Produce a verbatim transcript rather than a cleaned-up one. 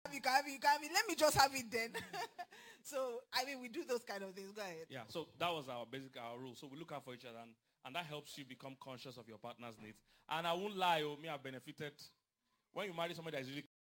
You can have it, you can have it. Let me just have it then. So, I mean, we do those kind of things. Go ahead. Yeah, so that was our basic our rule. So we look out for each other, and, and that helps you become conscious of your partner's needs. And I won't lie, oh, me, I benefited. When you marry somebody that is really